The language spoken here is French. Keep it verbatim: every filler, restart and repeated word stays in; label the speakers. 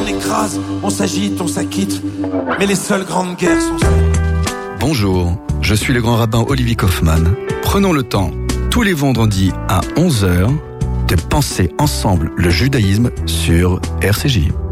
Speaker 1: écrase, on s'agite, on s'acquitte. Mais les seules grandes guerres sont celles.
Speaker 2: Bonjour, je suis le grand rabbin Olivier Kaufmann. Prenons le temps, tous les vendredis à onze heures, de penser ensemble le judaïsme sur R C J.